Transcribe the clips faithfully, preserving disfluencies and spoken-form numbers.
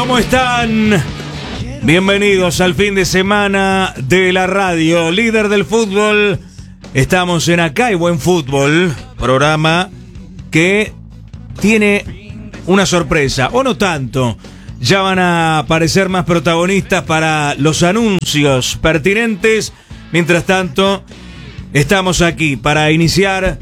¿Cómo están? Bienvenidos al fin de semana de la radio, líder del fútbol. Estamos en Acá hay Buen Fútbol, programa que tiene una sorpresa, o no tanto. Ya van a aparecer más protagonistas para los anuncios pertinentes. Mientras tanto, estamos aquí para iniciar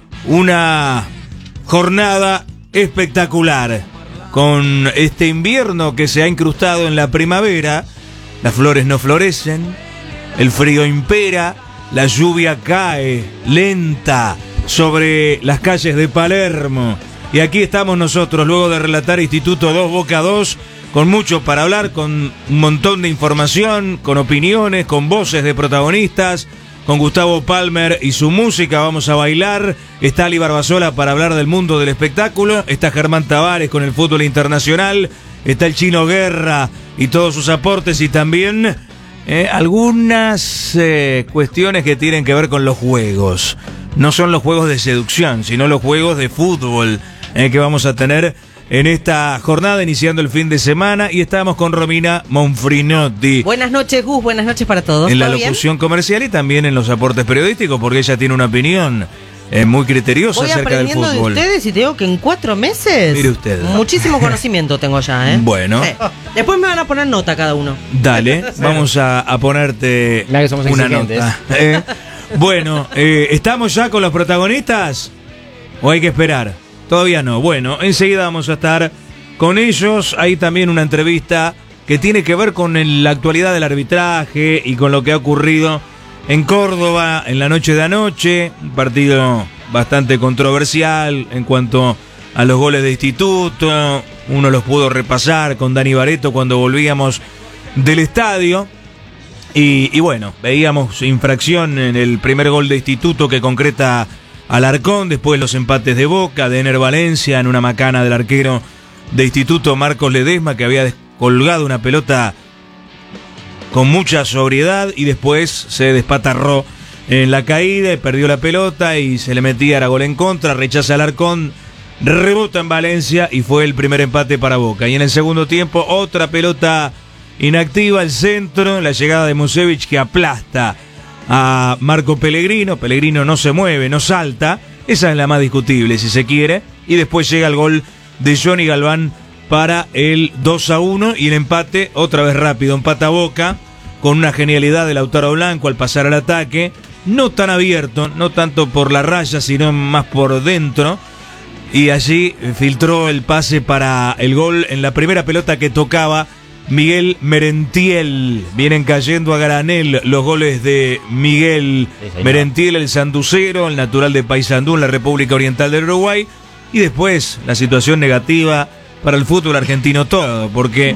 una jornada espectacular. Con este invierno que se ha incrustado en la primavera, las flores no florecen, el frío impera, la lluvia cae lenta sobre las calles de Palermo. Y aquí estamos nosotros, luego de relatar Instituto dos Boca dos, con mucho para hablar, con un montón de información, con opiniones, con voces de protagonistas, con Gustavo Palmer y su música. Vamos a bailar. Está Ali Barbasola para hablar del mundo del espectáculo. Está Germán Tavares con el fútbol internacional. Está el Chino Guerra y todos sus aportes. Y también eh, algunas eh, cuestiones que tienen que ver con los juegos. No son los juegos de seducción, sino los juegos de fútbol eh, que vamos a tener en esta jornada, iniciando el fin de semana. Y estamos con Romina Monfrinotti. Buenas noches, Gus, buenas noches para todos. En la locución bien? comercial y también en los aportes periodísticos, porque ella tiene una opinión eh, muy criteriosa Voy acerca del fútbol. Voy aprendiendo de ustedes y te digo que en cuatro meses... Mire usted. Muchísimo conocimiento tengo ya, ¿eh? Bueno. Sí. Después me van a poner nota cada uno. Dale, vamos a, a ponerte Mira que somos una exigentes. nota. Eh, bueno, eh, ¿estamos ya con los protagonistas? ¿O hay que esperar? Todavía no. Bueno, enseguida vamos a estar con ellos. Hay también una entrevista que tiene que ver con el, la actualidad del arbitraje y con lo que ha ocurrido en Córdoba en la noche de anoche. Un partido bastante controversial en cuanto a los goles de Instituto. Uno los pudo repasar con Dani Bareto cuando volvíamos del estadio. Y, y bueno, veíamos infracción en el primer gol de Instituto que concreta Alarcón, después los empates de Boca, de Ener Valencia en una macana del arquero de Instituto Marcos Ledesma, que había descolgado una pelota con mucha sobriedad y después se despatarró en la caída y perdió la pelota y se le metía a gol en contra, rechaza Alarcón, rebota en Valencia y fue el primer empate para Boca. Y en el segundo tiempo otra pelota inactiva, el centro, la llegada de Musevich que aplasta a Marco Pellegrino. Pellegrino no se mueve, no salta. Esa es la más discutible, si se quiere. Y después llega el gol de Johnny Galván para el dos a uno. Y el empate, otra vez rápido, empata Boca con una genialidad de Lautaro Blanco al pasar al ataque. No tan abierto, no tanto por la raya, sino más por dentro. Y allí filtró el pase para el gol en la primera pelota que tocaba Miguel Merentiel. Vienen cayendo a granel los goles de Miguel sí, Merentiel, el sanducero, el natural de Paysandú en la República Oriental del Uruguay. Y después la situación negativa para el fútbol argentino todo, porque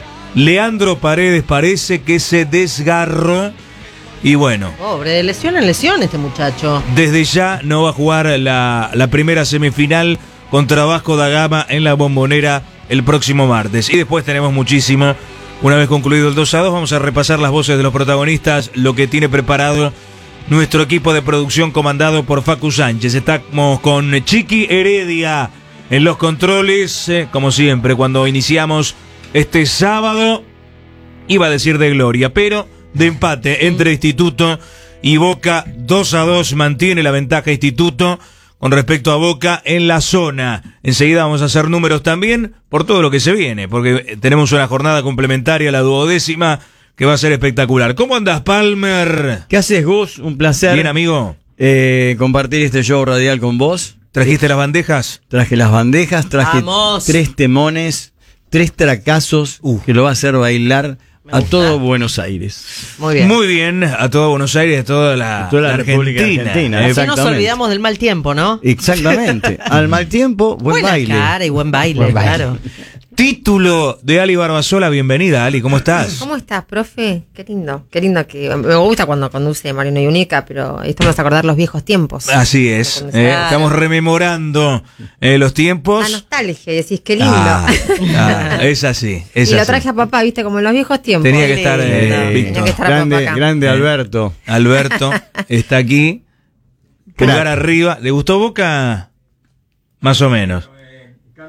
Leandro Paredes parece que se desgarró. Y bueno, pobre, de lesión en lesión este muchacho. Desde ya no va a jugar la, la primera semifinal contra Vasco da Gama en la Bombonera el próximo martes. Y después tenemos muchísimo. Una vez concluido el dos a dos, vamos a repasar las voces de los protagonistas, lo que tiene preparado nuestro equipo de producción comandado por Facu Sánchez. Estamos con Chiqui Heredia en los controles, eh, como siempre, cuando iniciamos este sábado, iba a decir de gloria, pero de empate entre Instituto y Boca. Dos a dos mantiene la ventaja Instituto con respecto a Boca en la zona. Enseguida vamos a hacer números también por todo lo que se viene, porque tenemos una jornada complementaria, la duodécima, que va a ser espectacular. ¿Cómo andás, Palmer? ¿Qué haces, Gus? Un placer. Bien, amigo. Eh, compartir este show radial con vos. ¿Trajiste eh, las bandejas? Traje las bandejas, traje ¡Vamos! tres temones, tres tracazos uh. que lo va a hacer bailar a todo Buenos Aires. Muy bien. Muy bien, a todo Buenos Aires, a toda la, a toda la, la República Argentina. Argentina Así nos olvidamos del mal tiempo, ¿no? Exactamente. Al mal tiempo, buen Buena baile. cara y buen baile, buen baile. claro. Título de Ali Barbasola, bienvenida, Ali, ¿cómo estás? ¿Cómo estás, profe? Qué lindo, qué lindo que... Me gusta cuando conduce Mariano y Unica, pero estamos a acordar los viejos tiempos. Así es, eh, estamos rememorando eh, los tiempos. La nostalgia, y decís, qué lindo. Ah, ah, es así, es y lo así. traje a papá, viste, como en los viejos tiempos. Tenía que estar, eh, Tenía que estar grande, papá acá. grande Eh. Alberto. Alberto está aquí, pulgar arriba. ¿Le gustó Boca? Más o menos.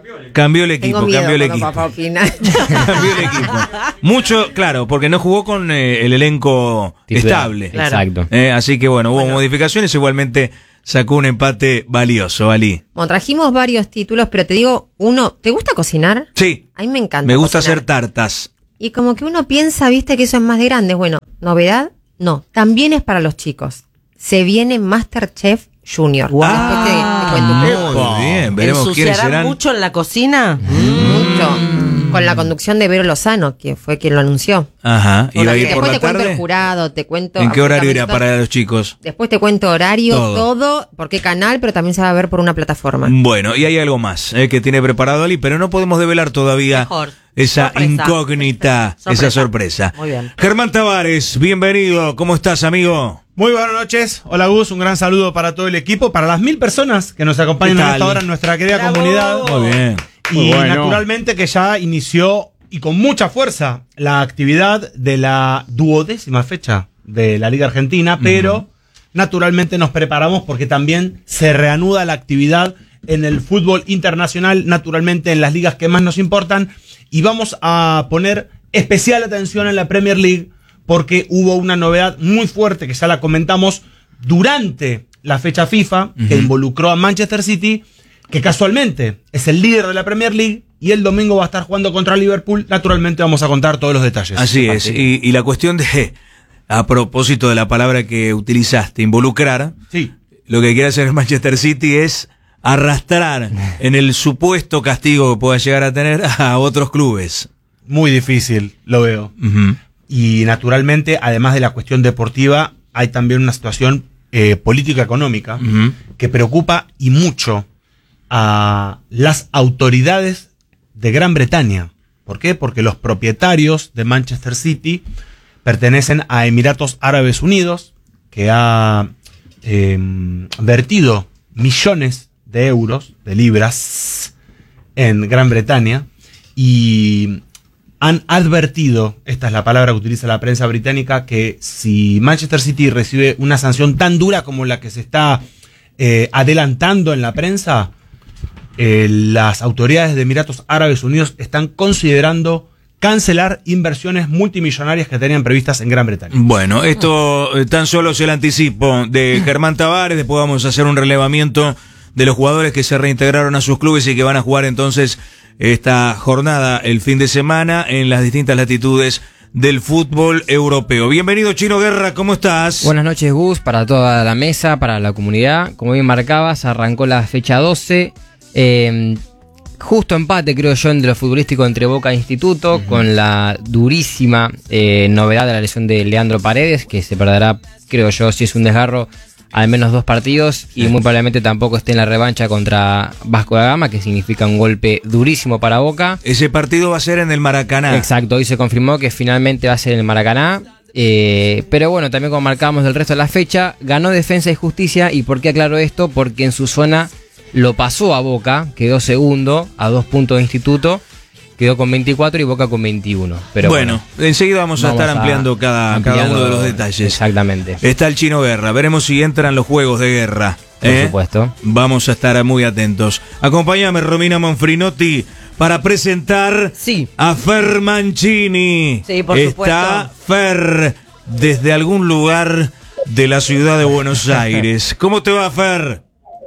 Cambió el equipo, Tengo miedo cambió el cuando equipo. papá opina. Cambió el equipo. Mucho, claro, porque no jugó con eh, el elenco Titular. estable. Claro. Exacto. Eh, así que bueno, hubo modificaciones, igualmente sacó un empate valioso, Ali. Bueno, trajimos varios títulos, pero te digo, uno, ¿te gusta cocinar? Sí, A mí me encanta. me gusta cocinar. hacer tartas. Y como que uno piensa, viste, que eso es más de grandes. Bueno, novedad, no. También es para los chicos. Se viene MasterChef Junior. Wow. Después te, te cuento un poco. Muy bien, veremos quiénes ¿Ensuciarán serán. mucho en la cocina? Mucho. Con la conducción de Vero Lozano, que fue quien lo anunció. Ajá, y va a ir por Después la te cuento el tarde. jurado, te cuento. ¿En qué horario irá absolutamente para todo. los chicos? Después te cuento horario, Todo. todo. por qué canal, pero también se va a ver por una plataforma. Bueno, y hay algo más eh, que tiene preparado Ali, pero no podemos develar todavía Mejor. esa Sorpresa. incógnita, Sorpresa. esa sorpresa. Muy bien. Germán Tavares, bienvenido. ¿Cómo estás, amigo? Muy buenas noches, hola Gus, un gran saludo para todo el equipo, para las mil personas que nos acompañan ¿Qué a tal? esta hora en nuestra querida ¡Bravo! comunidad. Muy bien. Y Muy bueno. naturalmente que ya inició y con mucha fuerza la actividad de la duodécima fecha de la Liga Argentina, pero naturalmente nos preparamos porque también se reanuda la actividad en el fútbol internacional, naturalmente en las ligas que más nos importan, y vamos a poner especial atención en la Premier League porque hubo una novedad muy fuerte que ya la comentamos durante la fecha FIFA, que involucró a Manchester City, que casualmente es el líder de la Premier League y el domingo va a estar jugando contra Liverpool. Naturalmente vamos a contar todos los detalles. Así es. Y, y la cuestión de, a propósito de la palabra que utilizaste, involucrar, Sí. lo que quiere hacer el Manchester City es arrastrar en el supuesto castigo que pueda llegar a tener a otros clubes. Muy difícil, lo veo. Ujú. Y naturalmente, además de la cuestión deportiva, hay también una situación eh, político-económica Ujú. que preocupa y mucho a las autoridades de Gran Bretaña. ¿Por qué? Porque los propietarios de Manchester City pertenecen a Emiratos Árabes Unidos, que ha eh, vertido millones de euros, de libras, en Gran Bretaña, y han advertido, esta es la palabra que utiliza la prensa británica, que si Manchester City recibe una sanción tan dura como la que se está eh, adelantando en la prensa, eh, las autoridades de Emiratos Árabes Unidos están considerando cancelar inversiones multimillonarias que tenían previstas en Gran Bretaña. Bueno, esto eh, tan solo es el anticipo de Germán Tavares. Después vamos a hacer un relevamiento de los jugadores que se reintegraron a sus clubes y que van a jugar entonces esta jornada el fin de semana en las distintas latitudes del fútbol europeo. Bienvenido, Chino Guerra, ¿cómo estás? Buenas noches, Gus, para toda la mesa, para la comunidad. Como bien marcabas, arrancó la fecha doce. Eh, justo empate, creo yo, entre lo futbolístico entre Boca e Instituto, uh-huh. con la durísima eh, novedad de la lesión de Leandro Paredes, que se perderá, creo yo, si es un desgarro, al menos dos partidos, y muy probablemente tampoco esté en la revancha contra Vasco da Gama, que significa un golpe durísimo para Boca. Ese partido va a ser en el Maracaná. Exacto, hoy se confirmó que finalmente va a ser en el Maracaná. Eh, pero bueno, también como marcábamos del resto de la fecha, ganó Defensa y Justicia. ¿Y por qué aclaro esto? Porque en su zona lo pasó a Boca, quedó segundo a dos puntos de Instituto, quedó con veinticuatro y Boca con veintiuno. Pero bueno, bueno enseguida vamos, vamos a estar a ampliando, cada, ampliando cada uno de los detalles. Exactamente. Está el Chino Guerra, veremos si entran los juegos de guerra. Por ¿eh? supuesto. Vamos a estar muy atentos. Acompáñame, Romina Manfrinotti, para presentar Sí. a Fer Mancini. Sí, por Está supuesto. Fer desde algún lugar de la ciudad de Buenos Aires. ¿Cómo te va, Fer?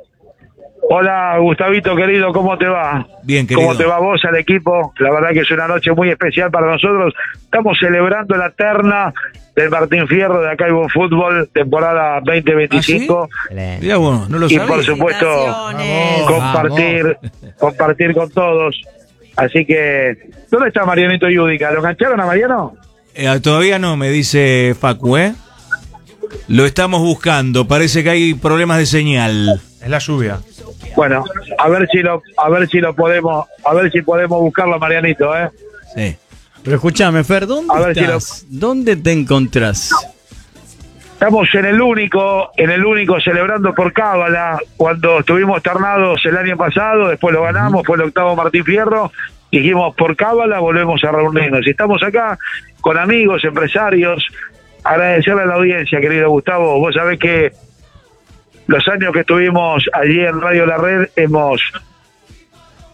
Hola, Gustavito, querido, ¿cómo te va? Bien, querido. ¿Cómo te va vos al equipo? La verdad que es una noche muy especial para nosotros. Estamos celebrando la terna del Martín Fierro de Acá hay Buen Fútbol, temporada veinte veinticinco. Excelente. Mira, bueno, no lo Y sabía. por supuesto, Felicitaciones. compartir, compartir con todos. Así que, ¿dónde está Marianito Yudica? ¿Lo engancharon a Mariano? Eh, todavía no, me dice Facu, ¿eh? Lo estamos buscando, parece que hay problemas de señal. Es la lluvia. Bueno, a ver si lo, a ver si lo podemos, a ver si podemos buscarlo a Marianito, ¿eh? Sí. Pero escúchame, Fer, ¿dónde A ver si estás? ¿Dónde te encontrás? Estamos en el único, en el único celebrando por cábala, cuando estuvimos ternados el año pasado, después lo ganamos, fue el octavo Martín Fierro, dijimos por cábala volvemos a reunirnos. Y estamos acá con amigos, empresarios, agradecerle a la audiencia, querido Gustavo. Vos sabés que los años que estuvimos allí en Radio La Red hemos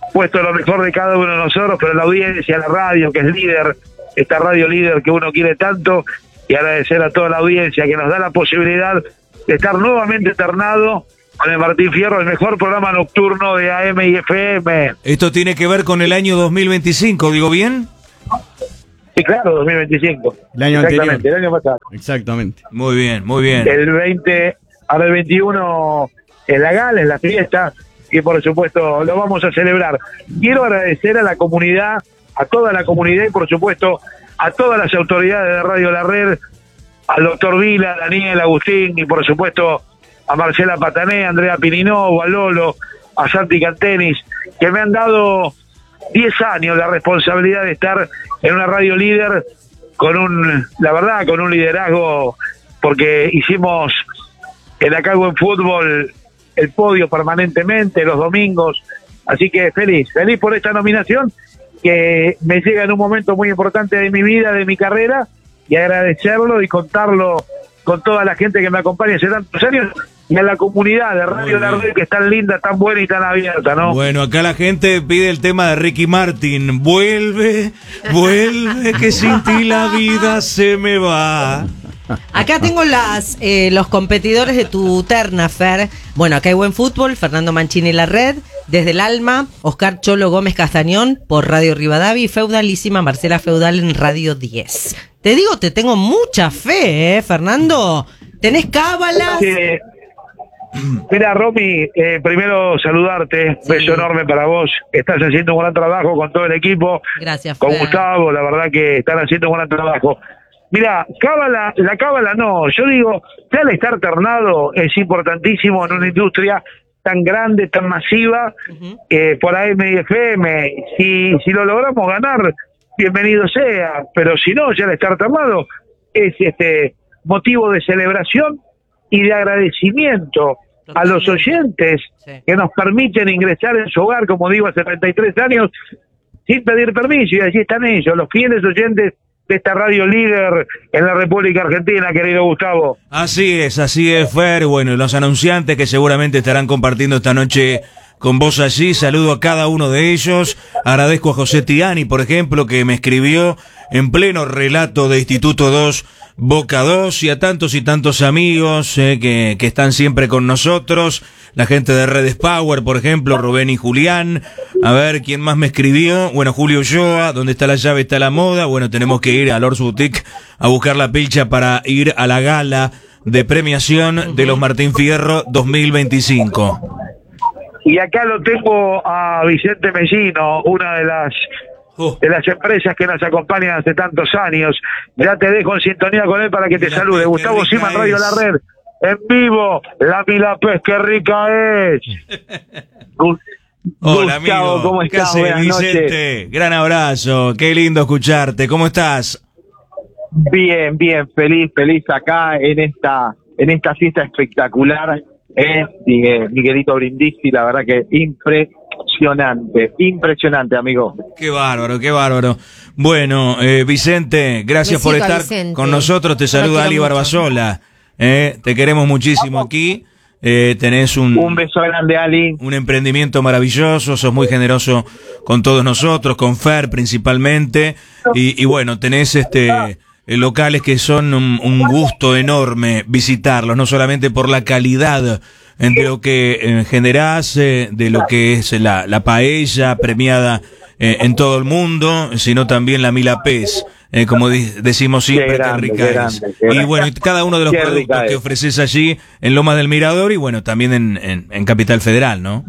puesto lo mejor de cada uno de nosotros, pero la audiencia, la radio, que es líder, esta radio líder que uno quiere tanto, y agradecer a toda la audiencia que nos da la posibilidad de estar nuevamente ternado con el Martín Fierro, el mejor programa nocturno de A M y F M. Esto tiene que ver con el año dos mil veinticinco, ¿digo bien? Sí, claro, dos mil veinticinco. El año Exactamente, anterior. el año pasado. Exactamente. Muy bien, muy bien. El veinte, ahora el veintiuno es la gala, es la fiesta, y por supuesto lo vamos a celebrar. Quiero agradecer a la comunidad, a toda la comunidad y por supuesto a todas las autoridades de Radio La Red, al doctor Vila, a Daniel, Agustín y por supuesto a Marcela Patané, a Andrea Pininovo, a Lolo, a Santi Cantenis, que me han dado diez años la responsabilidad de estar en una radio líder con un, la verdad, con un liderazgo, porque hicimos en Acá Buen Fútbol el podio permanentemente los domingos, así que feliz, feliz por esta nominación que me llega en un momento muy importante de mi vida, de mi carrera, y agradecerlo y contarlo con toda la gente que me acompaña hace tantos años y a la comunidad de Radio La Red, que es tan linda, tan buena y tan abierta, ¿no? Bueno, acá la gente pide el tema de Ricky Martin. Vuelve, vuelve, que sin ti la vida se me va. Acá tengo las eh, los competidores de tu terna, Fer. Bueno, acá hay Buen Fútbol, Fernando Mancini La Red, Desde el Alma, Oscar Cholo Gómez Castañón por Radio Rivadavia y Feudalísima Marcela Feudal en Radio diez. Te digo, te tengo mucha fe, ¿eh, Fernando? ¿Tenés cábalas? Sí. Mira, Romy, eh, primero saludarte, Sí. beso enorme para vos, estás haciendo un gran trabajo con todo el equipo, Gracias, con Fer. Gustavo, la verdad que están haciendo un gran trabajo. Mira, cábala, la cábala no, yo digo, ya el estar ternado es importantísimo en una industria tan grande, tan masiva, Ujú. eh, por A M y F M, si, si lo logramos ganar, bienvenido sea, pero si no, ya el estar ternado es este motivo de celebración y de agradecimiento a los oyentes Sí. que nos permiten ingresar en su hogar, como digo, hace treinta y tres años, sin pedir permiso, y allí están ellos, los fieles oyentes de esta radio líder en la República Argentina, querido Gustavo. Así es, así es, Fer. Bueno, y los anunciantes que seguramente estarán compartiendo esta noche con vos allí, saludo a cada uno de ellos. Agradezco a José Tiani, por ejemplo, que me escribió en pleno relato de Instituto dos, Boca dos, y a tantos y tantos amigos eh, que, que están siempre con nosotros. La gente de Redes Power, por ejemplo, Rubén y Julián. A ver, ¿quién más me escribió? Bueno, Julio Ulloa, donde está la llave está la moda. Bueno, tenemos que ir a Lors Boutique a buscar la pilcha para ir a la gala de premiación de los Martín Fierro dos mil veinticinco. Y acá lo tengo a Vicente Mellino, una de las Oh. de las empresas que nos acompañan hace tantos años. Ya te dejo en sintonía con él para que te Mira, salude. qué Gustavo rica Sima, Radio es. La Red, en vivo, la Milapés, qué rica es. Gu- Hola, Gustavo, amigo. ¿cómo ¿Qué estás? haces, Buenas noches. Vicente? Gran abrazo. Qué lindo escucharte. ¿Cómo estás? Bien, bien, feliz, feliz acá en esta en esta fiesta espectacular, eh, Miguel- Miguelito Brindisi, la verdad que impresionante, impresionante, amigo. Qué bárbaro, qué bárbaro. Bueno, eh, Vicente, gracias Besito por a estar Vicente. con nosotros. Te Lo saluda quiero Ali mucho. Barbasola. Eh, te queremos muchísimo aquí. Eh, tenés un, Un beso grande, Ali. un emprendimiento maravilloso, sos muy generoso con todos nosotros, con Fer principalmente. Y, y bueno, tenés este eh, locales que son un, un gusto enorme visitarlos, no solamente por la calidad eh, de lo que eh, generás, eh, de lo que es la, la paella premiada eh, en todo el mundo, sino también la milapés, eh, como di- decimos siempre, Qué qué grande, rica qué es. grande, qué Y grande. bueno, y cada uno de los Qué productos rica que es. ofreces allí en Lomas del Mirador y bueno, también en, en, en Capital Federal, ¿no?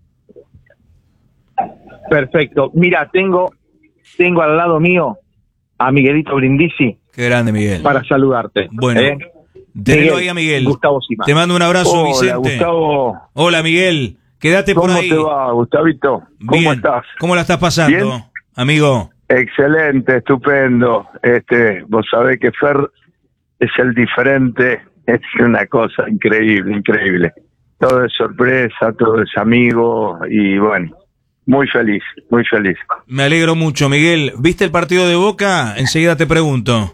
Perfecto. Mira, tengo tengo al lado mío a Miguelito Brindisi Qué grande, Miguel. para saludarte. Bueno, ¿eh? tenelo Miguel, ahí a Miguel. Gustavo Sima. Te mando un abrazo, Hola, Vicente. Gustavo. Hola, Miguel. Quédate por ¿Cómo ahí. te va, Gustavito? ¿Cómo Bien. estás? ¿Cómo la estás pasando, ¿Bien? amigo? Excelente, estupendo. Este, vos sabés que Fer es el diferente, es una cosa increíble, increíble. Todo es sorpresa, todo es amigo y bueno, muy feliz, muy feliz. Me alegro mucho, Miguel. ¿Viste el partido de Boca? Enseguida te pregunto.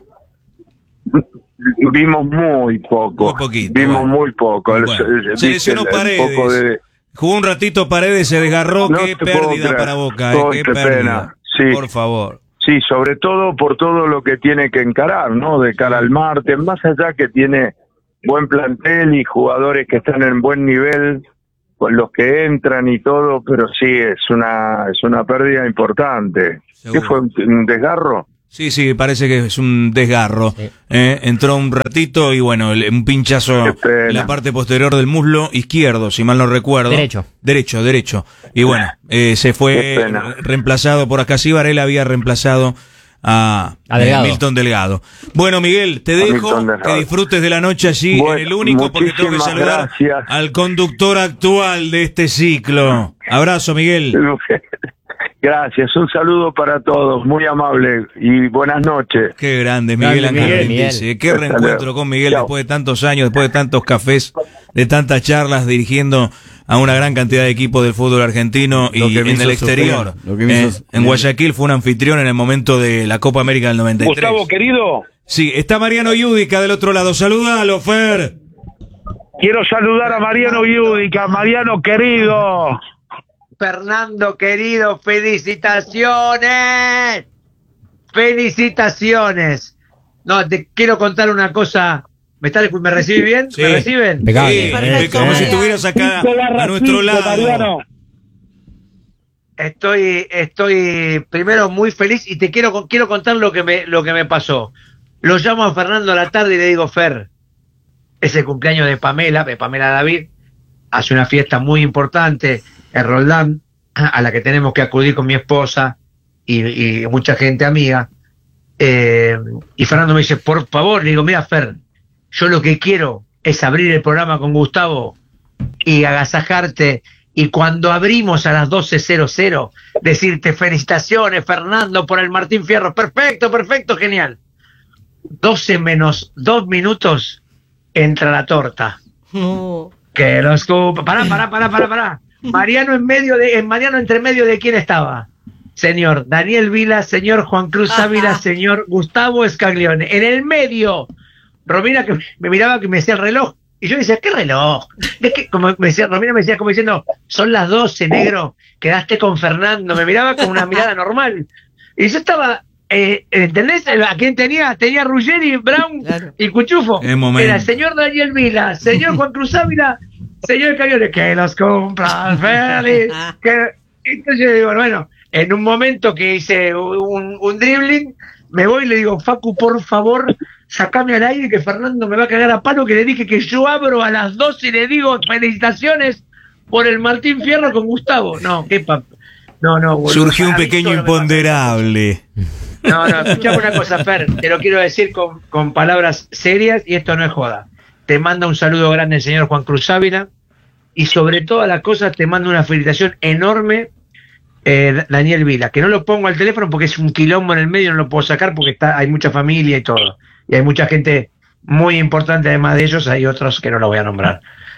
Vimos muy poco, Muy poquito, vimos bueno. muy poco. Bueno, El- el- se viste lesionó el- el Paredes. poco de, Jugó un ratito Paredes, se desgarró. No Qué te puedo pérdida creer. para Boca, eh, Oh, qué qué pérdida. pena. Sí. Por favor. Sí, sobre todo por todo lo que tiene que encarar, ¿no? De cara al martes, más allá que tiene buen plantel y jugadores que están en buen nivel, con los que entran y todo, pero sí, es una es una pérdida importante. Seguro. ¿Qué fue? ¿Un, un desgarro? Sí, sí, parece que es un desgarro. Sí. Eh, entró un ratito y bueno, el- un pinchazo Qué pena. en la parte posterior del muslo izquierdo, si mal no recuerdo. Derecho. Derecho, derecho. Y bueno, eh, se Qué fue pena. reemplazado por Acasíbar, él había reemplazado a, A Delgado. eh, Milton Delgado. Bueno, Miguel, te A dejo, Milton Delgado. que disfrutes de la noche allí Bueno, en el único, porque tengo que muchísimas saludar gracias. al conductor actual de este ciclo. Abrazo, Miguel. Gracias, un saludo para todos, muy amable y buenas noches. Qué grande, Miguel Grande, Ángel Miguel. Brindisi. Qué Hasta reencuentro luego. con Miguel Chao. después de tantos años, después de tantos cafés, de tantas charlas, dirigiendo a una gran cantidad de equipos del fútbol argentino Lo y que me en el hizo exterior. sufrir, lo que me Eh, hizo- en Guayaquil fue un anfitrión en el momento de la Copa América del noventa y tres. Gustavo, querido, Sí, está Mariano Yudica del otro lado. Saludalo, Fer. quiero saludar a Mariano Yudica. Mariano, querido. Fernando querido, felicitaciones. Felicitaciones. No, te quiero contar una cosa. ¿Me, está, ¿me recibe bien? Sí. ¿Me reciben? Impecable. Sí, perfecto. como si Eh. estuvieras acá a nuestro lado. Estoy, estoy primero muy feliz y te quiero, quiero contar lo que me, lo que me pasó. Lo llamo a Fernando a la tarde y le digo, Fer, es el cumpleaños de Pamela, de Pamela David, hace una fiesta muy importante en Roldán, a la que tenemos que acudir con mi esposa y, y mucha gente amiga. Eh, y Fernando me dice, por favor, le digo, mira, Fer, yo lo que quiero es abrir el programa con Gustavo y agasajarte, y cuando abrimos a las doce cero cero, decirte felicitaciones, Fernando, por el Martín Fierro. Perfecto, perfecto, genial. doce menos dos minutos, entra la torta. No. Que los escupa. Pará, pará, pará, pará, pará. Mariano en medio de, en Mariano entre medio de quién estaba. Señor Daniel Vila, señor Juan Cruz Ávila, señor Gustavo Scaglione. En el medio, Romina, que me miraba, que me decía el reloj. Y yo decía, ¿qué reloj? Es que, como me decía, Romina me decía como diciendo, son las doce, negro, quedaste con Fernando. Me miraba con una mirada normal. Y yo estaba, eh, ¿entendés? ¿A quién tenía? Tenía Ruggeri, Brown Claro. y Cuchufo. Qué momento. Era el señor Daniel Vila, señor Juan Cruz Ávila, señor Scaglione, que los compras, feliz. Que... Entonces yo digo, bueno, en un momento que hice un, un dribbling, me voy y le digo, Facu, por favor, sacame al aire que Fernando me va a cagar a palo, que le dije que yo abro a las doce y le digo felicitaciones por el Martín Fierro con Gustavo. No, qué pap... No, no, boludo. Surgió un A mí pequeño solo me pasa. imponderable. No, no, escuchame una cosa, Fer, te lo quiero decir con, con palabras serias y esto no es joda. Te manda un saludo grande el señor Juan Cruz Ávila y sobre todas las cosas te manda una felicitación enorme eh, Daniel Vila, que no lo pongo al teléfono porque es un quilombo en el medio, no lo puedo sacar porque está, hay mucha familia y todo. Y hay mucha gente muy importante además de ellos, hay otros que no lo voy a nombrar.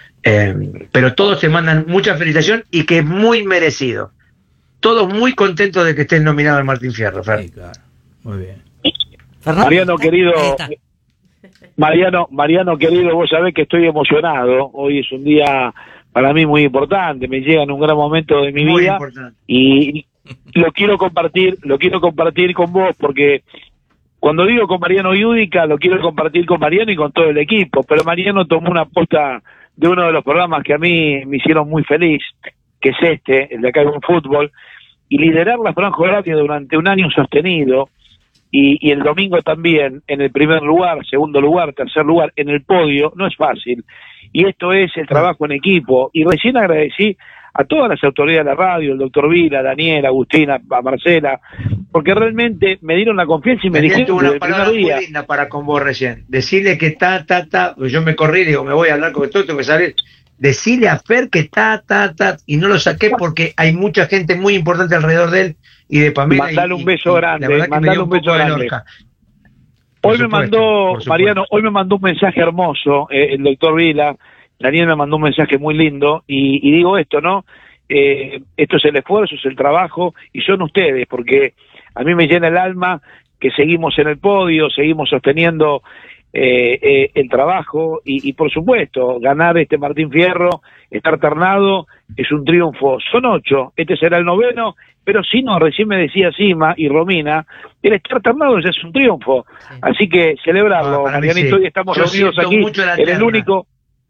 Eh, pero todos te mandan mucha felicitación y que es muy merecido. Todos muy contentos de que estés nominado al Martín Fierro, Fer. Sí, claro. Muy bien. Fernando, Mariano, ¿está? querido. Ahí está. Mariano, Mariano querido, vos sabés que estoy emocionado. Hoy es un día para mí muy importante. Me llega en un gran momento de mi Muy vida importante. y lo quiero compartir, lo quiero compartir con vos porque cuando digo con Mariano Yudica lo quiero compartir con Mariano y con todo el equipo. Pero Mariano tomó una aposta de uno de los programas que a mí me hicieron muy feliz, que es este, el de Acá hay un Fútbol, y liderar la Franja Horaria durante un año sostenido. Y, y el domingo también, en el primer lugar, segundo lugar, tercer lugar, en el podio, no es fácil. Y esto es el trabajo en equipo. Y recién agradecí a todas las autoridades de la radio, el doctor Vila, Daniel, Agustina, a Marcela, porque realmente me dieron la confianza y me Daniel dijeron tuvo desde una el palabra primer día. muy linda para con vos recién. Decirle que está, ta, ta. Yo me corrí y digo, me voy a hablar con todo, tengo que salir. Decirle a Fer que está, ta, ta. Y no lo saqué porque hay mucha gente muy importante alrededor de él y de Pamela. Mandale y- un beso y grande, la verdad que me mandale dio un poco beso de grande. lorca. Por Hoy me supuesto, mandó, por supuesto. Mariano, hoy me mandó un mensaje hermoso, eh, el doctor Vila, Daniel me mandó un mensaje muy lindo, y, y digo esto, ¿no? Eh, esto es el esfuerzo, es el trabajo, y son ustedes, porque a mí me llena el alma que seguimos en el podio, seguimos sosteniendo eh, eh, el trabajo y, y por supuesto ganar este Martín Fierro, estar ternado es un triunfo. Son ocho, este será el noveno, pero si no, recién me decía Sima y Romina, el estar ternado ya es un triunfo, sí. Así que celebrarlo, ah, Marianito, sí. hoy estamos Yo reunidos aquí en el único.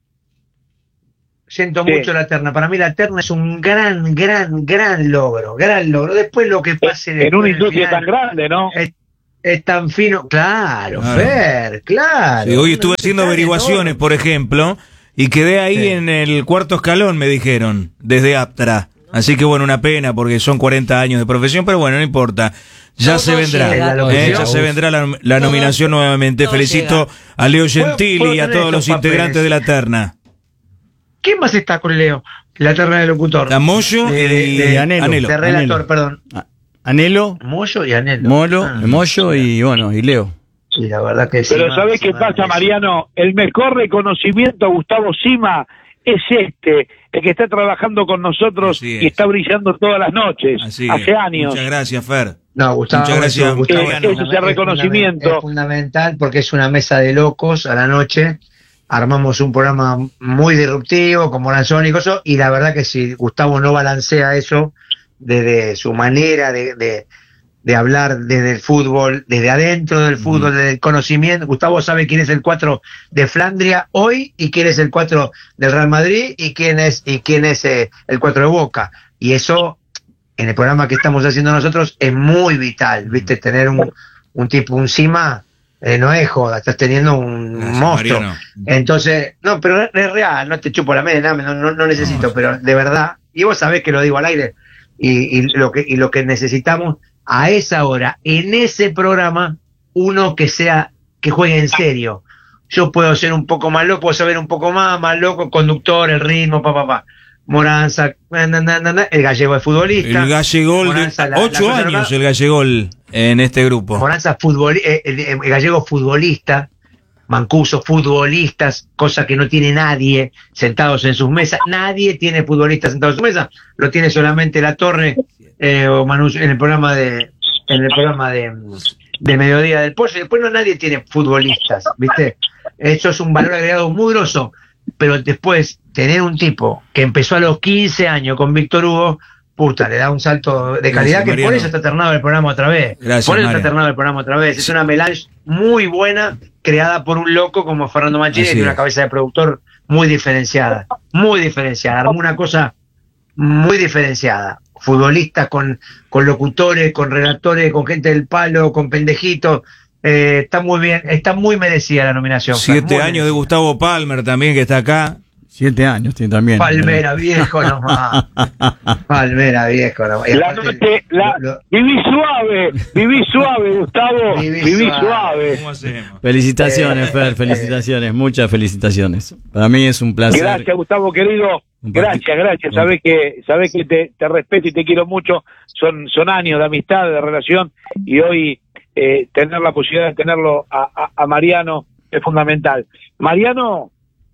Siento sí. mucho la terna. Para mí la terna es un gran, gran, gran logro. Gran logro. Después lo que pase en después, una industria final, tan grande, ¿no? Es, es tan fino. Claro, claro. Fer, claro. Sí, hoy estuve haciendo averiguaciones, por ejemplo, y quedé ahí sí. en el cuarto escalón, me dijeron, desde Aptra. Así que bueno, una pena porque son cuarenta años de profesión, pero bueno, no importa. Ya todo se vendrá, llega, eh, ya se vendrá la, la todo, nominación nuevamente. Felicito llega. a Leo Gentili y a todos los papeles? integrantes de la terna. ¿Quién más está con Leo? La terna de locutor. A Moyo de, de, y de, Anhelo. Anhelo. de relator, Anhelo. perdón. Anhelo, Moyo y Anhelo. Molo, ah, Moyo y bueno, y Leo. Sí, la verdad que sí. Pero ¿sabés qué pasa, Mariano? El mejor reconocimiento a Gustavo Sima es este, el que está trabajando con nosotros y está brillando todas las noches, Así hace es. años. Muchas gracias, Fer. No, Gustavo, Muchas gracias, eso, Gustavo. Gustavo, Eh, ese es el reconocimiento. Es fundamental porque es una mesa de locos a la noche. Armamos un programa muy disruptivo, con Moranzón y cosas, y la verdad que si Gustavo no balancea eso desde su manera de, de, de hablar desde el fútbol, desde adentro del fútbol, mm. desde el conocimiento. Gustavo sabe quién es el cuatro de Flandria hoy y quién es el cuatro del Real Madrid y quién es y quién es eh, el cuatro de Boca. Y eso, en el programa que estamos haciendo nosotros, es muy vital, ¿viste? Tener un, un tipo, un Sima, eh, no es joda, estás teniendo un Gracias, monstruo. Mariano. Entonces, no, pero es real, no te chupo la media, no, no, no necesito, no. Pero de verdad, y vos sabés que lo digo al aire, y, y, lo, que, y lo que necesitamos a esa hora, en ese programa, uno que sea, que juegue en serio. Yo puedo ser un poco más loco, puedo saber un poco más, más loco, conductor, el ritmo, pa, pa, pa. Moranza, na, na, na, na, el gallego es futbolista. El gallegol, Moranza, la, ocho la años normal. El gallegol en este grupo. Moranza, futbol, eh, el, el gallego futbolista, Mancuso, futbolistas, cosa que no tiene nadie sentados en sus mesas. Nadie tiene futbolistas sentados en sus mesas, lo tiene solamente La Torre eh, o Manu en el programa de en el programa de, de Mediodía del Pollo. Y después no nadie tiene futbolistas, ¿viste? Eso es un valor agregado muy grosso. Pero después, tener un tipo que empezó a los quince años con Víctor Hugo, puta, le da un salto de calidad. Gracias, que Mariano. Por eso está ternado el programa otra vez. Gracias, por eso Mario. está ternado el programa otra vez. Es una melange muy buena, creada por un loco como Fernando Mancini, y una cabeza de productor muy diferenciada. Muy diferenciada. Armó una cosa muy diferenciada. Futbolistas con, con locutores, con relatores, con gente del palo, con pendejitos. Eh, está muy bien, está muy merecida la nominación. Siete años merecida. De Gustavo Palmer también, que está acá. Siete años tiene también. Palmera, viejo nomás. Palmera, viejo nomás. La noche, la, lo, lo... viví suave, viví suave, Gustavo, viví, viví suave. suave. Felicitaciones, eh, Fer, felicitaciones, eh, muchas felicitaciones. Para mí es un placer. Gracias, Gustavo, querido. Gracias, gracias. Sabés que, sabés que te, te respeto y te quiero mucho. Son, son años de amistad, de relación, y hoy eh, tener la posibilidad de tenerlo a, a, a Mariano es fundamental. Mariano.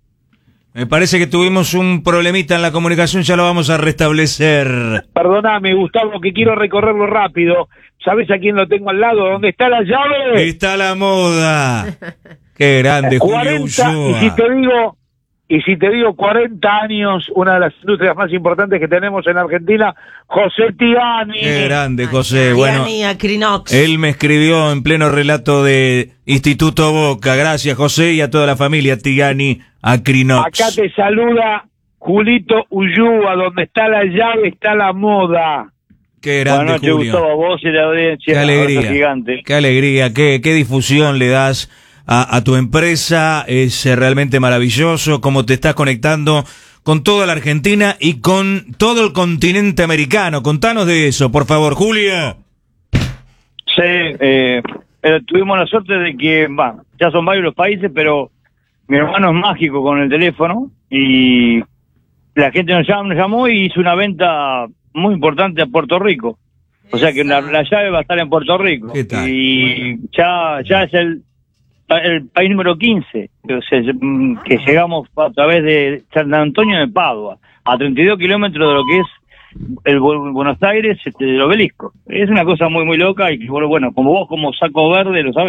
Me parece que tuvimos un problemita en la comunicación, ya lo vamos a restablecer. Perdóname, Gustavo, que quiero recorrerlo rápido. ¿Sabes a quién lo tengo al lado? ¿Dónde está la llave? Está la moda. Qué grande, Julio Ulloa. Y si te digo, y si te digo cuarenta años, una de las industrias más importantes que tenemos en Argentina, José Tigani. Qué grande, José. Ay, bueno, Tigani, Acrinox. Él me escribió en pleno relato de Instituto Boca. Gracias, José, y a toda la familia Tigani, Acrinox. Acá te saluda Julito Ullúa. Donde está la llave está la moda. Qué grande, Buenas noches, Julio. Gustavo, a vos y la audiencia. Qué alegría, Gigante. qué alegría, qué, qué difusión le das a, a tu empresa. Es eh, realmente maravilloso cómo te estás conectando con toda la Argentina y con todo el continente americano. Contanos de eso, por favor, Julio. Sí, eh, eh, tuvimos la suerte de que, bueno, ya son varios los países, pero mi hermano es mágico con el teléfono y la gente nos llamó, nos llamó y hizo una venta muy importante a Puerto Rico. O sea que la, la llave va a estar en Puerto Rico. ¿Qué tal? Y ya, ya es el, el país número quince, o sea, que llegamos a través de San Antonio de Padua, a treinta y dos kilómetros de lo que es el Buenos Aires, este, del Obelisco. Es una cosa muy, muy loca y bueno, bueno como vos como saco verde lo sabés.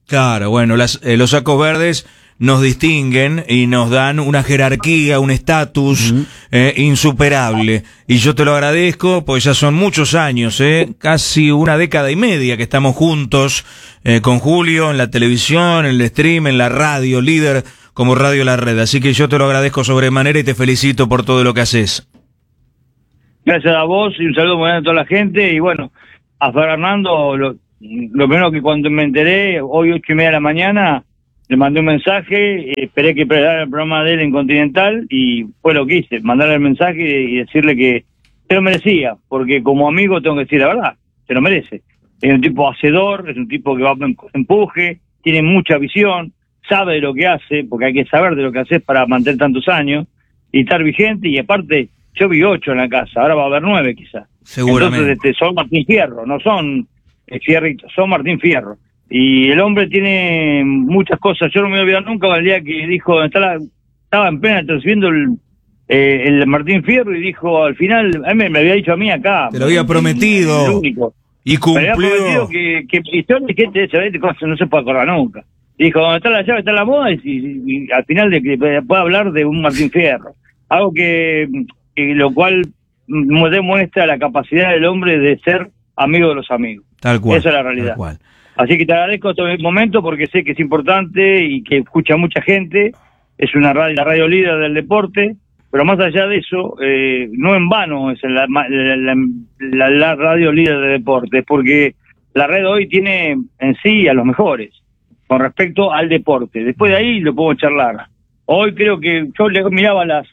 Claro, bueno, las, eh, los sacos verdes nos distinguen y nos dan una jerarquía, un estatus uh-huh. eh, insuperable. Y yo te lo agradezco, pues ya son muchos años, eh, casi una década y media que estamos juntos eh, con Julio en la televisión, en el stream, en la radio, líder como Radio La Red. Así que yo te lo agradezco sobremanera y te felicito por todo lo que haces. Gracias a vos y un saludo muy grande a toda la gente. Y bueno, a Fernando, lo, lo primero que cuando me enteré, hoy ocho y media de la mañana, le mandé un mensaje, esperé que presentara el programa de él en Continental y fue lo que hice, mandarle el mensaje y decirle que se lo merecía, porque como amigo tengo que decir la verdad, se lo merece. Es un tipo hacedor, es un tipo que va a empuje, tiene mucha visión, sabe de lo que hace, porque hay que saber de lo que haces para mantener tantos años y estar vigente. Y aparte, yo vi ocho en la casa, ahora va a haber nueve quizás. Seguramente. Entonces este, son Martín Fierro, no son eh, Fierritos, son Martín Fierro. Y el hombre tiene muchas cosas. Yo no me voy a olvidar nunca el día que dijo, estaba, estaba en plena recibiendo el, eh, el Martín Fierro y dijo, al final, a mí me, me había dicho a mí acá. Te lo había prometido. El único. Y cumplió. Me había prometido que, que historias que este, este cosa no se puede acordar nunca. Dijo, donde está la llave está la moda, y, y, y al final de que pueda hablar de un Martín Fierro. Algo que, que lo cual demuestra la capacidad del hombre de ser amigo de los amigos. Tal cual. Esa es la realidad. Tal cual. Así que te agradezco este momento porque sé que es importante y que escucha mucha gente. Es una radio, la radio líder del deporte, pero más allá de eso, eh, no en vano es la, la, la, la, la radio líder del deporte, porque la red hoy tiene en sí a los mejores con respecto al deporte. Después de ahí lo puedo charlar. Hoy creo que yo le miraba las,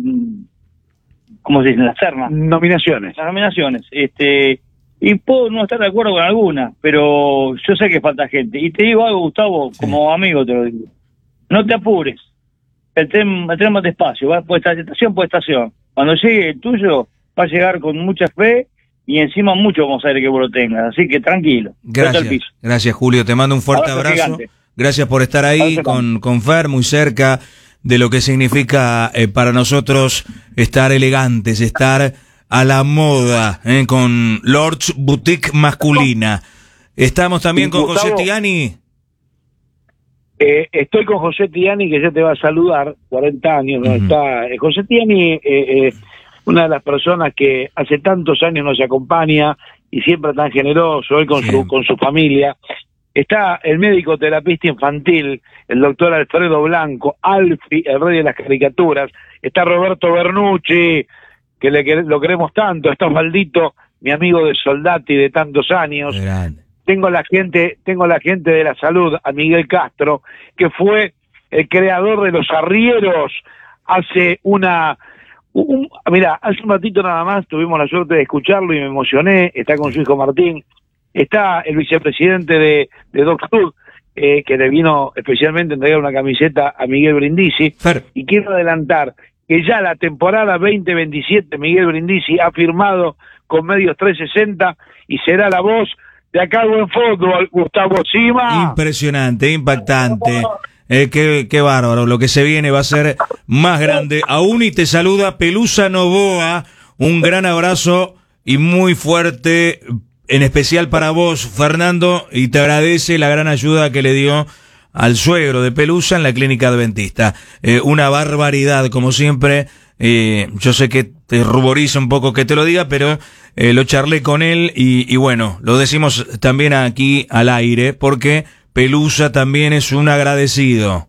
¿cómo se dicen? Las ternas. Nominaciones. Las nominaciones. Este, y puedo no estar de acuerdo con alguna, pero yo sé que falta gente. Y te digo algo, Gustavo, sí. Como amigo te lo digo. No te apures. El tren, el tren más despacio, va por estación por estación. Cuando llegue el tuyo, va a llegar con mucha fe y encima mucho vamos a ver que vos lo tengas. Así que tranquilo. Gracias. Gracias, Julio. Te mando un fuerte abrazo. abrazo. Gracias por estar ahí con, con Fer, muy cerca de lo que significa eh, para nosotros estar elegantes, estar a la moda, eh, con Lords Boutique masculina. Estamos también con Gustavo, José Tiani. Eh, estoy con José Tiani, que ya te va a saludar, cuarenta años, ¿no? Uh-huh. Está eh, José Tiani, eh, eh, una de las personas que hace tantos años nos acompaña y siempre tan generoso, él con sí. su con su familia. Está el médico terapista infantil, el doctor Alfredo Blanco, Alfi, el rey de las caricaturas. Está Roberto Bernucci, que le lo queremos tanto. Está Osvaldito, mi amigo de Soldati de tantos años. Grande. Tengo la gente, tengo la gente de la salud, a Miguel Castro, que fue el creador de los arrieros hace una... Un, mira, hace un ratito nada más tuvimos la suerte de escucharlo y me emocioné. Está con su hijo Martín. Está el vicepresidente de, de Doctor, eh, que le vino especialmente a entregar una camiseta a Miguel Brindisi. Fer. Y quiero adelantar que ya la temporada veinte veintisiete Miguel Brindisi ha firmado con Medios trescientos sesenta y será la voz de acá Buen Fútbol, Gustavo Sima. Impresionante, impactante. Eh, qué, qué bárbaro. Lo que se viene va a ser más grande aún. Y te saluda Pelusa Novoa. Un gran abrazo y muy fuerte, en especial para vos, Fernando, y te agradece la gran ayuda que le dio al suegro de Pelusa en la clínica adventista. Eh, una barbaridad, como siempre. Eh, yo sé que te ruboriza un poco que te lo diga, pero eh, lo charlé con él y, y bueno, lo decimos también aquí al aire, porque Pelusa también es un agradecido.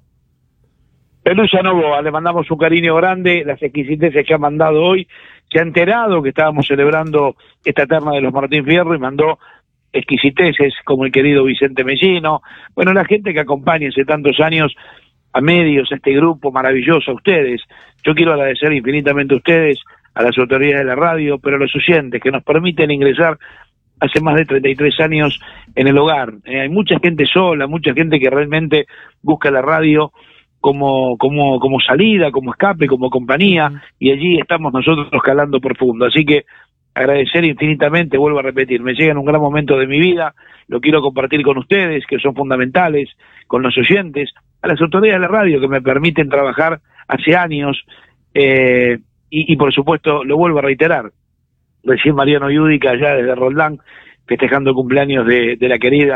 Pelusa Novoa, le mandamos un cariño grande, las exquisiteces que ha mandado hoy. Se ha enterado que estábamos celebrando esta terna de los Martín Fierro y mandó exquisiteces como el querido Vicente Mellino. Bueno, la gente que acompaña hace tantos años a Medios, a este grupo maravilloso, a ustedes. Yo quiero agradecer infinitamente a ustedes, a las autoridades de la radio, pero a los oyentes que nos permiten ingresar hace más de treinta y tres años en el hogar. Eh, hay mucha gente sola, mucha gente que realmente busca la radio como como como salida, como escape, como compañía, y allí estamos nosotros calando profundo. Así que agradecer infinitamente, vuelvo a repetir, me llega en un gran momento de mi vida, lo quiero compartir con ustedes, que son fundamentales, con los oyentes, a las autoridades de la radio que me permiten trabajar hace años, eh, y, y por supuesto, lo vuelvo a reiterar, recién Mariano Yudica allá desde Roldán, festejando el cumpleaños de, de la querida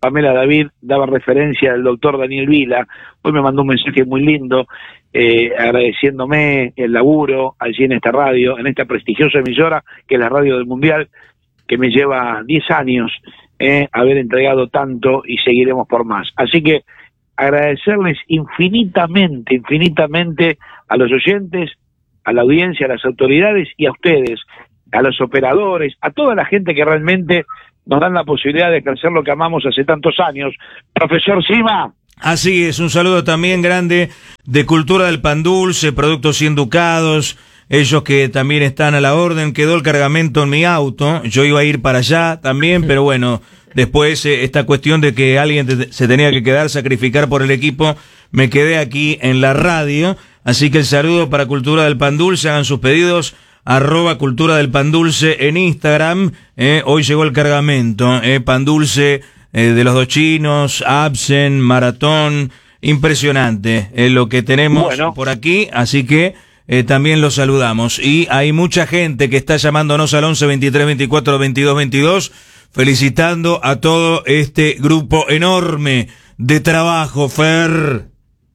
Pamela David daba referencia al doctor Daniel Vila. Hoy me mandó un mensaje muy lindo, eh, agradeciéndome el laburo allí en esta radio, en esta prestigiosa emisora que es la Radio del Mundial, que me lleva diez años eh, haber entregado tanto y seguiremos por más. Así que agradecerles infinitamente, infinitamente a los oyentes, a la audiencia, a las autoridades y a ustedes, a los operadores, a toda la gente que realmente nos dan la posibilidad de ejercer lo que amamos hace tantos años. Profesor Sima. Así es, un saludo también grande de Cultura del Pan Dulce, Productos Cien Ducados, ellos que también están a la orden. Quedó el cargamento en mi auto, yo iba a ir para allá también, pero bueno, después eh, esta cuestión de que alguien te, se tenía que quedar, sacrificar por el equipo, me quedé aquí en la radio, así que el saludo para Cultura del Pan Dulce, hagan sus pedidos, arroba Cultura del Pan Dulce en Instagram. eh, hoy llegó el cargamento, eh, Pan Dulce eh, de los dos chinos, Absen, Maratón, impresionante eh, lo que tenemos bueno. por aquí, así que eh, también los saludamos. Y hay mucha gente que está llamándonos al once, veintitrés, veinticuatro, veintidós, veintidós, felicitando a todo este grupo enorme de trabajo, Fer.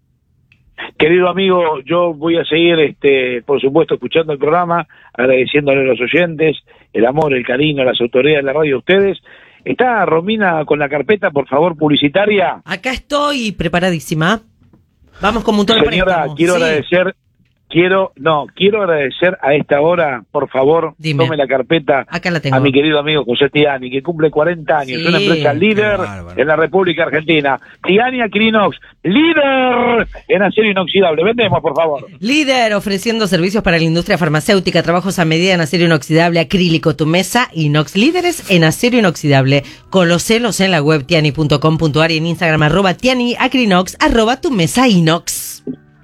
Querido amigo, yo voy a seguir, este, por supuesto, escuchando el programa, agradeciéndole a los oyentes, el amor, el cariño, las autoridades de la radio, a ustedes. ¿Está Romina con la carpeta, por favor, publicitaria? Acá estoy preparadísima. Vamos con Mutual Señora, Préstamo. quiero Sí. agradecer, quiero, no, quiero agradecer a esta hora, por favor, Dime. tome la carpeta Acá la tengo. a mi querido amigo José Tiani, que cumple cuarenta años, Sí. una empresa líder en la República Argentina. Tiani Acrinox, líder en acero inoxidable. Vendemos, por favor. Líder ofreciendo servicios para la industria farmacéutica, trabajos a medida en acero inoxidable, acrílico, tu mesa, inox. Líderes en acero inoxidable. Conocelos en la web tiani punto com punto ar y en Instagram arroba tiani acrinox, arroba tu mesa inox.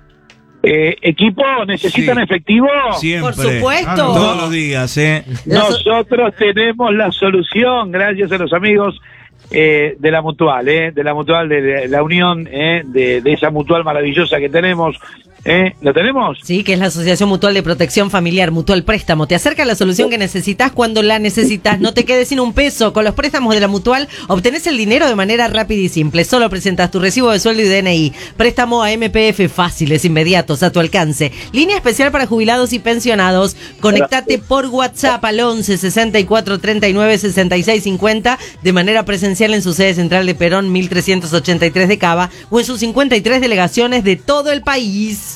Eh, equipo, ¿necesitan Sí. efectivo? Siempre. Por supuesto. Todos los días, ¿eh? Nosotros tenemos la solución, gracias a los amigos eh, de la Mutual, eh, de la Mutual, de la unión eh, de, de esa Mutual maravillosa que tenemos. ¿Eh? ¿Lo tenemos? Sí, que es la Asociación Mutual de Protección Familiar, Mutual Préstamo. Te acerca la solución que necesitas cuando la necesitas. No te quedes sin un peso. Con los préstamos de la Mutual obtenés el dinero de manera rápida y simple. Solo presentas tu recibo de sueldo y D N I. Préstamo a M P F fáciles, inmediatos, a tu alcance. Línea especial para jubilados y pensionados. Conectate por WhatsApp al once, sesenta y cuatro, treinta y nueve, sesenta y seis, cincuenta de manera presencial en su sede central de Perón mil trescientos ochenta y tres de Cava o en sus cincuenta y tres delegaciones de todo el país.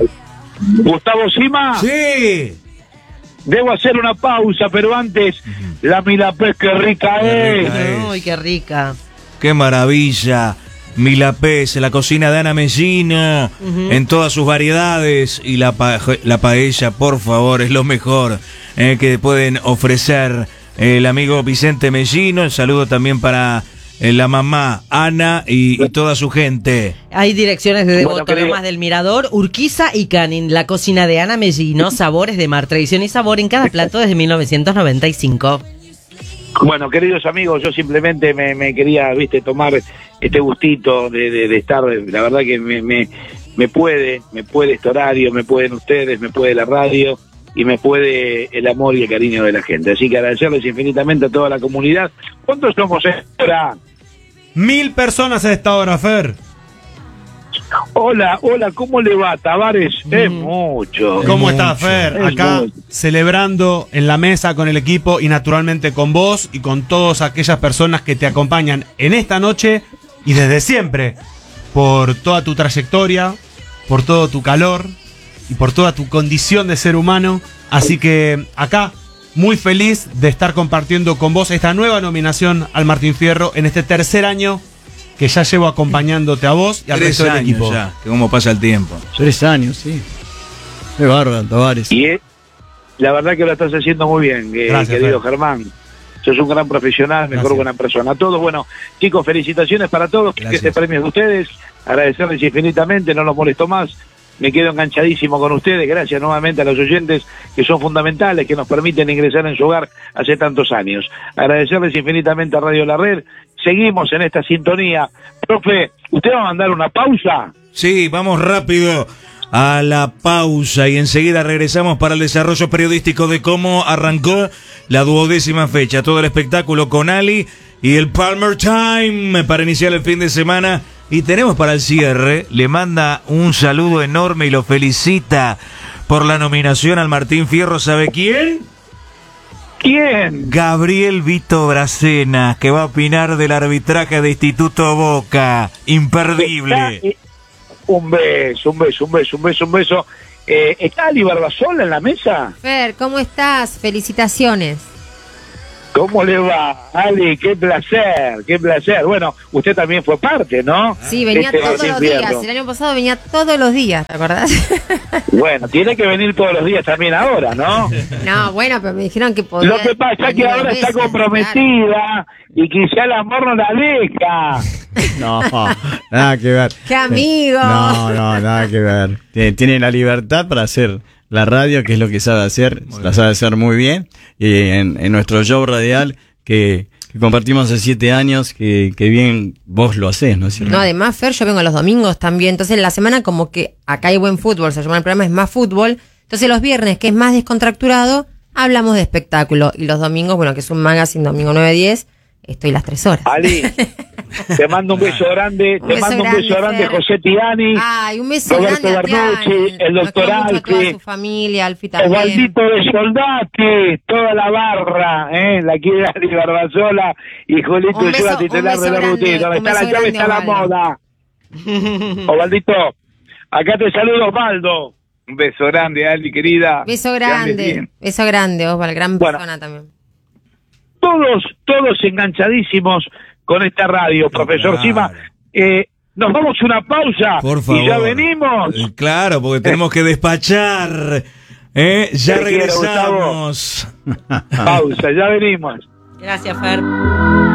Gustavo Sima. Sí. Debo hacer una pausa, pero antes, la milapés, qué rica Qué es. rica es. Ay, qué rica. Qué maravilla. Milapés, la cocina de Ana Mellino, Ujú. en todas sus variedades. Y la, pa- la paella, por favor, es lo mejor eh, que pueden ofrecer el amigo Vicente Mellino. El saludo también para eh, la mamá Ana y, y toda su gente. Hay direcciones de Bueno, Devoto, querido. Lomas del Mirador, Urquiza y Canin. La cocina de Ana Mellino, sabores de mar, tradición y sabor en cada plato desde mil novecientos noventa y cinco. Bueno, queridos amigos, yo simplemente me, me quería, viste, tomar este gustito de, de, de estar, la verdad que me, me, me puede, me puede este horario, me pueden ustedes, me puede la radio y me puede el amor y el cariño de la gente. Así que agradecerles infinitamente a toda la comunidad. ¿Cuántos somos ahora? Mil personas a esta hora, Fer. Hola, hola, ¿cómo le va, Tavares? Es mucho. ¿Cómo Es estás, mucho, Fer? es Acá mucho. celebrando en la mesa con el equipo y naturalmente con vos y con todas aquellas personas que te acompañan en esta noche y desde siempre, por toda tu trayectoria, por todo tu calor y por toda tu condición de ser humano. Así que acá, muy feliz de estar compartiendo con vos esta nueva nominación al Martín Fierro en este tercer año que ya llevo acompañándote a vos y al Tres resto del años equipo. ya, que cómo pasa el tiempo. Tres años, sí. Qué bárbaro, Tavares. Y eh, la verdad que lo estás haciendo muy bien, eh, Gracias, querido Fer. Germán. Sos un gran profesional, mejor Gracias. buena persona. A todos, bueno, chicos, felicitaciones para todos, que Gracias. este premio es de ustedes. Agradecerles infinitamente, no los molesto más. Me quedo enganchadísimo con ustedes. Gracias nuevamente a los oyentes que son fundamentales, que nos permiten ingresar en su hogar hace tantos años. Agradecerles infinitamente a Radio La Red. Seguimos en esta sintonía. Profe, ¿usted va a mandar una pausa? Sí, vamos rápido a la pausa y enseguida regresamos para el desarrollo periodístico de cómo arrancó la duodécima fecha. Todo el espectáculo con Ali y el Palmer Time para iniciar el fin de semana. Y tenemos para el cierre, le manda un saludo enorme y lo felicita por la nominación al Martín Fierro. ¿Sabe quién? ¿Quién? Gabriel Vito Bracena, que va a opinar del arbitraje de Instituto Boca. Imperdible. Está, eh, un beso, un beso, un beso, un beso, un beso. Eh, ¿Está Ali Barbasola en la mesa? Fer, ¿cómo estás? Felicitaciones. ¿Cómo le va, Ali? Qué placer, qué placer. Bueno, usted también fue parte, ¿no? Sí, venía Este, todos los días. El año pasado venía todos los días, ¿te acordás? Bueno, tiene que venir todos los días también ahora, ¿no? No, bueno, pero me dijeron que podía. Lo que pasa es que ahora está comprometida, claro, y quizá el amor no la deja. No, nada que ver. ¡Qué amigo! No, no, nada que ver. Tiene, tiene la libertad para hacer la radio, que es lo que sabe hacer, la sabe hacer muy bien. Y en, en nuestro show radial, que, que compartimos hace siete años, que, que bien vos lo hacés, ¿no es cierto? No, además, Fer, yo vengo los domingos también. Entonces, la semana, como que acá hay buen fútbol, se llama el programa, es más fútbol. Entonces, los viernes, que es más descontracturado, hablamos de espectáculo. Y los domingos, bueno, que es un magazine, domingo nueve a diez, estoy las tres horas. Ali, te mando un beso grande, Un te beso mando un beso grande, grande, Fer. José Tiani, Ay, un beso Roberto grande a Bernucci, Tiani. el Nos doctor quiere mucho a toda Alfi, su familia, Alfi también. Osvaldito de Soldati, toda la barra, ¿eh? La quiere Ali Barbasola y Julito Un beso- Yuba, un titular beso de la grande, rutina. Donde un está la beso llave grande, está la Osvaldo. moda. Osvaldito, acá te saludo, Osvaldo. Un beso grande, Ali, querida. Beso Que andes grande, bien. beso grande, Osvaldo, gran Bueno. persona también. Todos, todos enganchadísimos con esta radio, profesor Claro. Sima. Eh, nos vamos a una pausa Por favor. y ya venimos. Eh, Claro, porque tenemos que despachar. ¿eh? Ya Te quiero, regresamos. Pausa, ya venimos. Gracias, Fer.